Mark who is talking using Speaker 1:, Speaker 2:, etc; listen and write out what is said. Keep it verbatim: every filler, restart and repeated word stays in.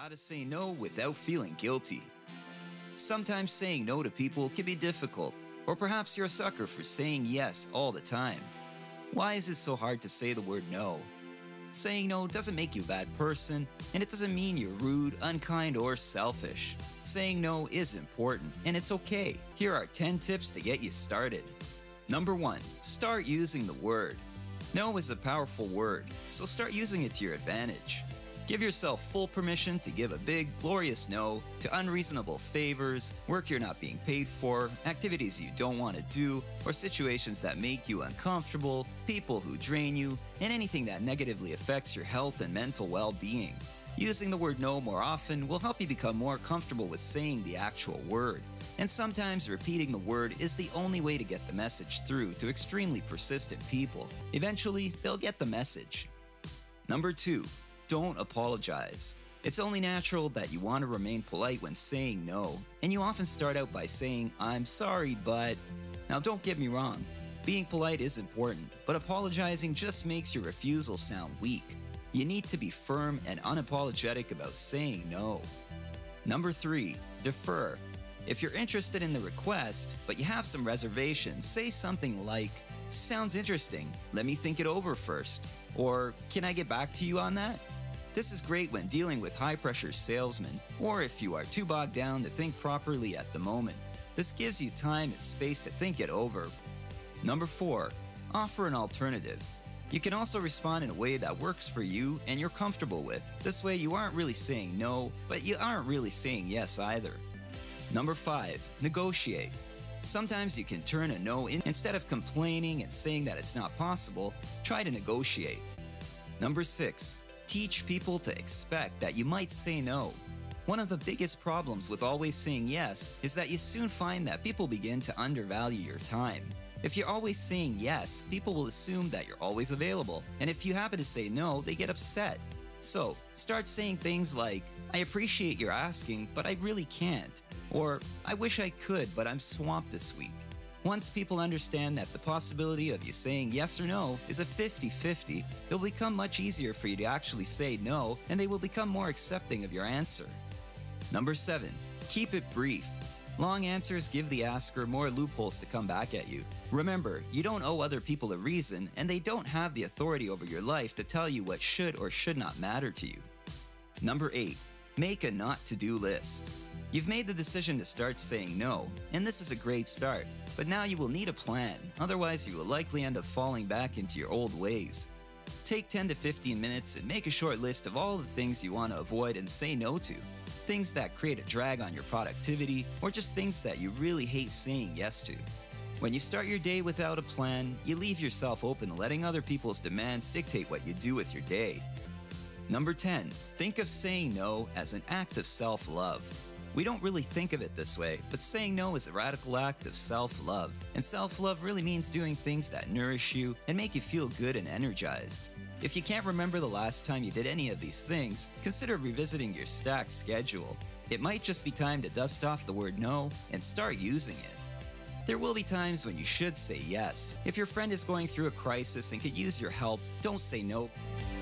Speaker 1: How to say no without feeling guilty. Sometimes saying no to people can be difficult, or perhaps you're a sucker for saying yes all the time. Why is it so hard to say the word no? Saying no doesn't make you a bad person, and it doesn't mean you're rude, unkind, or selfish. Saying no is important, and it's okay. Here are ten tips to get you started. Number one, start using the word. No is a powerful word, so start using it to your advantage. Give yourself full permission to give a big, glorious no to unreasonable favors, work you're not being paid for, activities you don't want to do, or situations that make you uncomfortable, people who drain you, and anything that negatively affects your health and mental well-being. Using the word no more often will help you become more comfortable with saying the actual word. And sometimes repeating the word is the only way to get the message through to extremely persistent people. Eventually, they'll get the message. Number two, don't apologize. It's only natural that you want to remain polite when saying no, and you often start out by saying, "I'm sorry, but..." Now don't get me wrong, being polite is important, but apologizing just makes your refusal sound weak. You need to be firm and unapologetic about saying no. Number three, defer. If you're interested in the request, but you have some reservations, say something like, "Sounds interesting, let me think it over first," or "Can I get back to you on that?" This is great when dealing with high-pressure salesmen, or if you are too bogged down to think properly at the moment. This gives you time and space to think it over. Number four, offer an alternative. You can also respond in a way that works for you and you're comfortable with. This way you aren't really saying no, but you aren't really saying yes either. Number five, negotiate. Sometimes you can turn a no in. Instead of complaining and saying that it's not possible, try to negotiate. Number six, teach people to expect that you might say no. One of the biggest problems with always saying yes is that you soon find that people begin to undervalue your time. If you're always saying yes, people will assume that you're always available, and if you happen to say no, they get upset. So, start saying things like, "I appreciate your asking, but I really can't," or "I wish I could, but I'm swamped this week." Once people understand that the possibility of you saying yes or no is a fifty fifty, it will become much easier for you to actually say no, and they will become more accepting of your answer. Number seven, keep it brief. Long answers give the asker more loopholes to come back at you. Remember, you don't owe other people a reason, and they don't have the authority over your life to tell you what should or should not matter to you. Number eight, make a not-to-do list. You've made the decision to start saying no, and this is a great start, but now you will need a plan, otherwise you will likely end up falling back into your old ways. Take ten to fifteen minutes and make a short list of all the things you want to avoid and say no to. Things that create a drag on your productivity, or just things that you really hate saying yes to. When you start your day without a plan, you leave yourself open to letting other people's demands dictate what you do with your day. Number ten, think of saying no as an act of self-love. We don't really think of it this way, but saying no is a radical act of self-love. And self-love really means doing things that nourish you and make you feel good and energized. If you can't remember the last time you did any of these things, consider revisiting your stacked schedule. It might just be time to dust off the word no and start using it. There will be times when you should say yes. If your friend is going through a crisis and could use your help, don't say no.